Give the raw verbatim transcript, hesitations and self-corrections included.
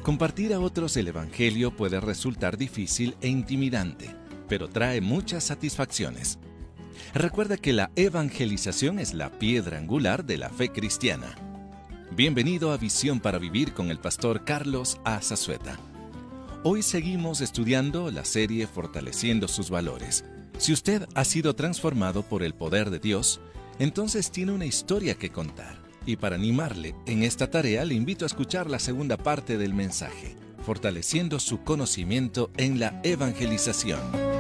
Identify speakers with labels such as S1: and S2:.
S1: Compartir a otros el Evangelio puede resultar difícil e intimidante, pero trae muchas satisfacciones. Recuerda que la evangelización es la piedra angular de la fe cristiana. Bienvenido a Visión para Vivir con el pastor Carlos A. Zazueta. Hoy seguimos estudiando la serie Fortaleciendo sus Valores. Si usted ha sido transformado por el poder de Dios, entonces tiene una historia que contar. Y para animarle en esta tarea, le invito a escuchar la segunda parte del mensaje, Fortaleciendo su conocimiento en la evangelización.